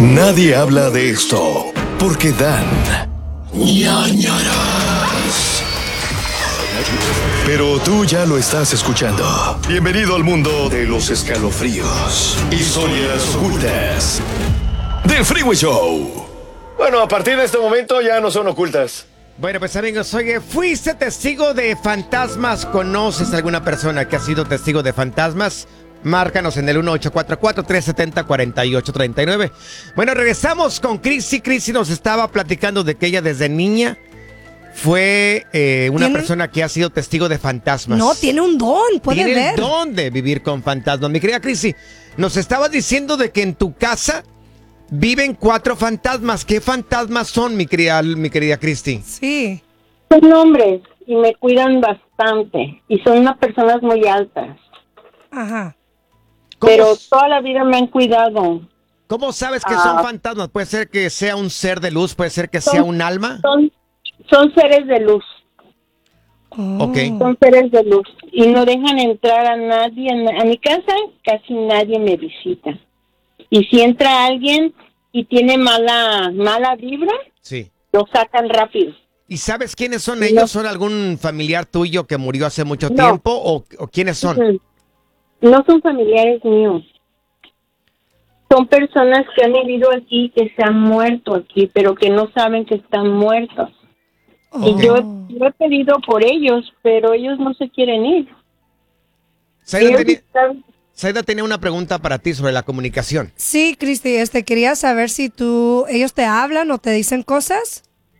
Nadie habla de esto porque dan ñáñaras. Pero tú ya lo estás escuchando. Bienvenido al mundo de los escalofríos, historias ocultas del Freeway Show. Bueno, a partir de este momento ya no son ocultas. Bueno, pues amigos, oye, ¿fuiste testigo de fantasmas? ¿Conoces a alguna persona que ha sido testigo de fantasmas? Márcanos en el 1844-370-4839. Bueno, regresamos con Chrissy. Chrissy nos estaba platicando de que ella desde niña fue una persona que ha sido testigo de fantasmas. No, tiene un don, puede ver. Tiene el don de vivir con fantasmas. Mi querida Chrissy, nos estabas diciendo de que en tu casa viven 4 fantasmas. ¿Qué fantasmas son, mi querida Christy? Sí. Son hombres y me cuidan bastante y son unas personas muy altas. Ajá. Pero toda la vida me han cuidado. ¿Cómo sabes que son fantasmas? Puede ser que sea un ser de luz, puede ser que sea un alma. Son seres de luz. Ok. Son seres de luz y no dejan entrar a nadie. A mi casa casi nadie me visita. Y si entra alguien y tiene mala vibra, sí, lo sacan rápido. ¿Y sabes quiénes son ellos? ¿Son algún familiar tuyo que murió hace mucho tiempo? ¿O quiénes son? No son familiares míos. Son personas que han vivido aquí, que se han muerto aquí, pero que no saben que están muertos. Y yo he pedido por ellos, pero ellos no se quieren ir. Saida tenía una pregunta para ti sobre la comunicación. Sí, Cristi, quería saber si ellos te hablan o te dicen cosas.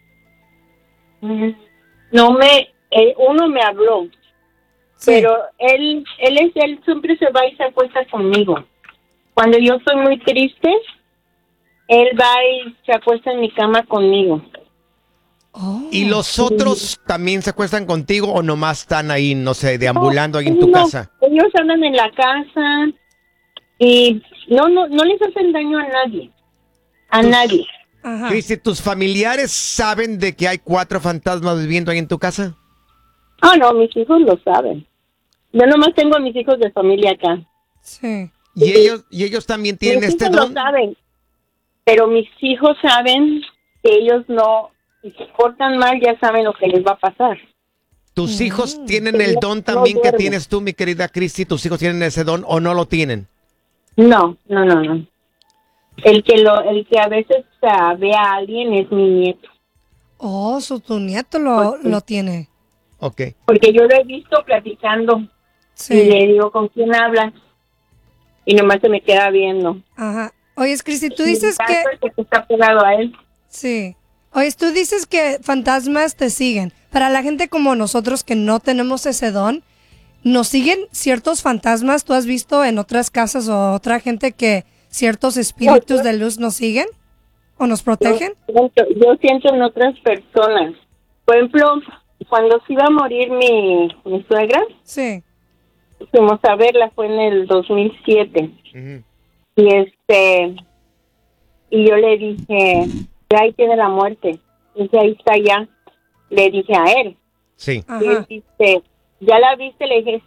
No uno me habló, sí. Pero él siempre se va y se acuesta conmigo. Cuando yo estoy muy triste, él va y se acuesta en mi cama conmigo. ¿Y los otros también se acuestan contigo o nomás están ahí, no sé, deambulando ahí en tu casa? Ellos andan en la casa y no les hacen daño a nadie. Nadie. Cristi, ¿tus familiares saben de que hay 4 fantasmas viviendo ahí en tu casa? No, mis hijos lo saben. Yo nomás tengo a mis hijos de familia acá. Sí. ¿Y ellos también tienen este don? Lo saben, pero mis hijos saben que ellos no, si se portan mal, ya saben lo que les va a pasar. ¿Tus hijos tienen el don también que tienes tú, mi querida Christy? ¿Tus hijos tienen ese don o no lo tienen? No. El que a veces ve a alguien es mi nieto. Tu nieto lo tiene. Ok. Porque yo lo he visto platicando. Sí. Y le digo, ¿con quién hablas? Y nomás se me queda viendo. Ajá. Oye, Christy, tú dices que está pegado a él. Sí. Oye, tú dices que fantasmas te siguen. Para la gente como nosotros que no tenemos ese don, ¿nos siguen ciertos fantasmas? ¿Tú has visto en otras casas o otra gente que ciertos espíritus de luz nos siguen o nos protegen? Yo siento en otras personas. Por ejemplo, cuando se iba a morir mi suegra, sí, fuimos a verla, fue en el 2007. Uh-huh. Y yo le dije, ya ahí tiene la muerte. Dice, ahí está ya. Le dije a él. Sí. Y él dice, ¿ya la viste? Le dije,